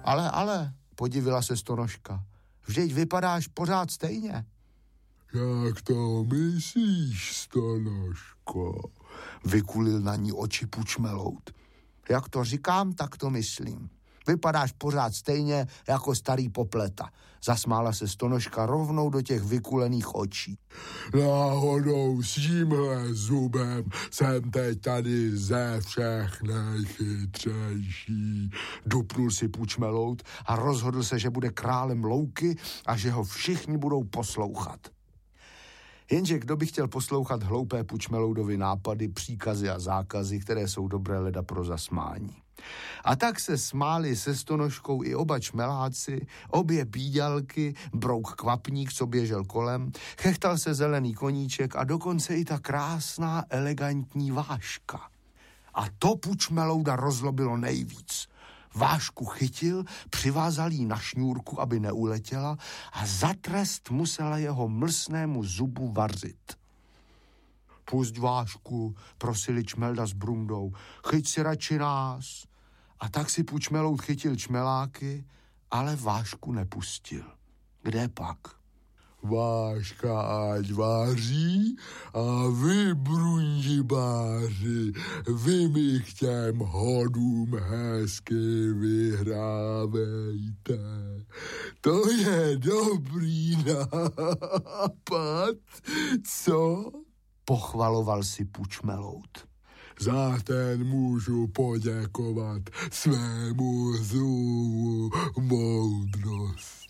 Ale, podivila se Stonožka. Vždyť vypadáš pořád stejně. Jak to myslíš, Stonožko? Vykulil na ní oči Pučmelout. Jak to říkám, tak to myslím. Vypadáš pořád stejně jako starý popleta. Zasmála se Stonožka rovnou do těch vykulených očí. Náhodou s tímhle zubem jsem teď tady ze všech nejchytřejší. Dupnul si Pučmelout a rozhodl se, že bude králem louky a že ho všichni budou poslouchat. Jenže kdo by chtěl poslouchat hloupé Pučmeloutovy nápady, příkazy a zákazy, které jsou dobré leda pro zasmání. A tak se smáli se Stonožkou i oba čmeláci, obě bíďalky, Brouk Kvapník, co běžel kolem, chechtal se zelený koníček a dokonce i ta krásná, elegantní Váška. A to Pučmelouda rozlobilo nejvíc. Vášku chytil, přivázal jí na šňůrku, aby neuletěla a za trest musela jeho mlsnému zubu vařit. Pusť Vášku, prosili Čmelda s Brundou, chyť si radši nás. A tak si Pučmelout chytil čmeláky, ale Vášku nepustil. Kde pak? Váška ať váří a vy, brundibáři, vy mi k těm hodům hezky vyhrávejte. To je dobrý nápad, co? Pochvaloval si Pučmelout. Za ten můžu poděkovat svému zubu moudrost.